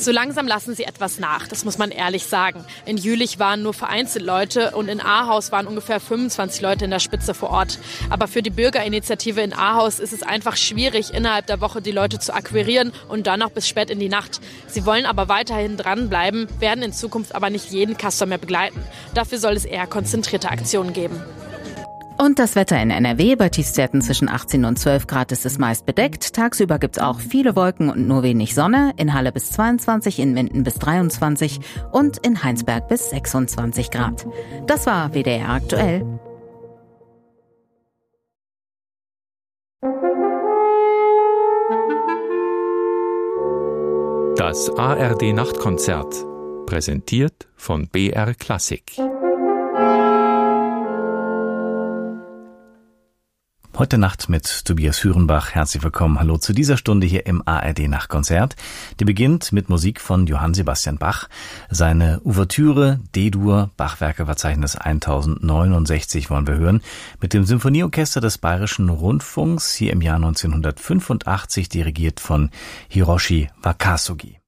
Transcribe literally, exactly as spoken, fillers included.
So langsam lassen sie etwas nach, das muss man ehrlich sagen. In Jülich waren nur vereinzelt Leute und in Ahaus waren ungefähr fünfundzwanzig Leute in der Spitze vor Ort. Aber für die Bürgerinitiative in Ahaus ist es einfach schwierig, innerhalb der Woche die Leute zu akquirieren und dann noch bis spät in die Nacht. Sie wollen aber weiterhin dranbleiben, werden in Zukunft aber nicht jeden Castor mehr begleiten. Dafür soll es eher konzentrierte Aktionen geben. Und das Wetter in N R W. Bei Tiefstwerten zwischen achtzehn und zwölf Grad ist es meist bedeckt. Tagsüber gibt's auch viele Wolken und nur wenig Sonne. In Halle bis zweiundzwanzig, in Minden bis dreiundzwanzig und in Heinsberg bis sechsundzwanzig Grad. Das war W D R aktuell. Das A R D-Nachtkonzert, präsentiert von B R Klassik. Heute Nacht mit Tobias Hürenbach. Herzlich willkommen. Hallo zu dieser Stunde hier im A R D-Nachtkonzert. Die beginnt mit Musik von Johann Sebastian Bach. Seine Ouvertüre D-Dur, Bachwerkeverzeichnis tausendneunundsechzig wollen wir hören. Mit dem Symphonieorchester des Bayerischen Rundfunks, hier im Jahr neunzehnhundertfünfundachtzig, dirigiert von Hiroshi Wakasugi.